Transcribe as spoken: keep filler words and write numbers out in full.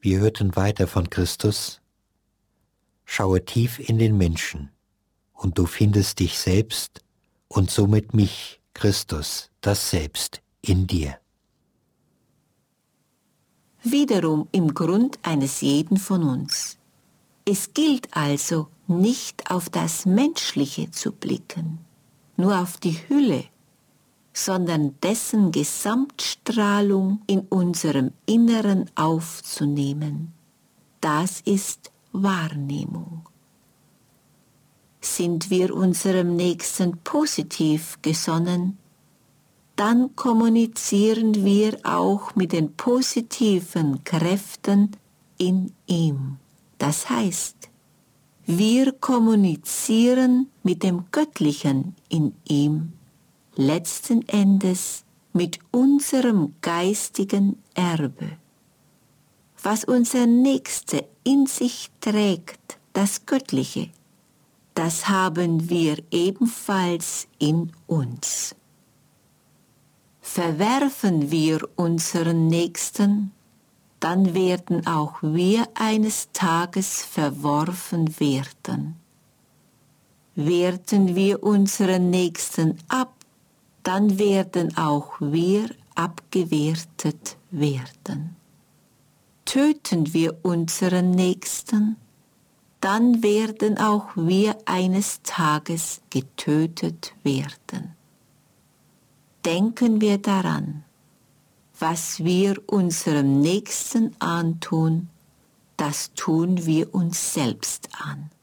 Wir hörten weiter von Christus: Schaue tief in den Menschen, und du findest dich selbst und somit mich, Christus, das Selbst, in dir. Wiederum im Grund eines jeden von uns. Es gilt also, nicht auf das Menschliche zu blicken, nur auf die Hülle, sondern dessen Gesamtstrahlung in unserem Inneren aufzunehmen. Das ist Wahrnehmung. Sind wir unserem Nächsten positiv gesonnen, dann kommunizieren wir auch mit den positiven Kräften in ihm. Das heißt, wir kommunizieren mit dem Göttlichen in ihm, letzten Endes mit unserem geistigen Erbe. Was unser Nächster in sich trägt, das Göttliche, das haben wir ebenfalls in uns. Verwerfen wir unseren Nächsten, dann werden auch wir eines Tages verworfen werden. Werten wir unseren Nächsten ab, dann werden auch wir abgewertet werden. Töten wir unseren Nächsten, dann werden auch wir eines Tages getötet werden. Denken wir daran, was wir unserem Nächsten antun, das tun wir uns selbst an.